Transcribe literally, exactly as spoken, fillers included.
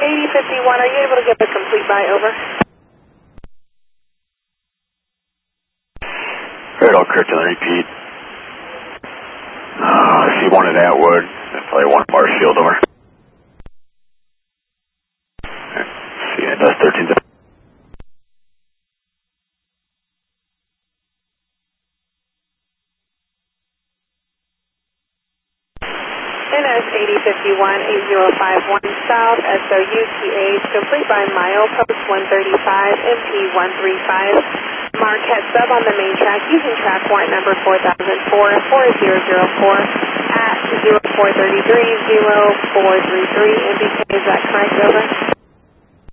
eighty fifty-one, are you able to get the complete buy over? Radar correct on repeat. Uh, if you wanted Atwood, that's probably one Marshfield over. See, it does thirteen. N S eighty fifty-one, eight zero five one South, S O U T H, complete by mile, post one thirty-five, M P one three five. Marquette sub on the main track using track warrant number four thousand four, four zero zero four at zero four three three, zero four three three. M B K, is that correct? Over.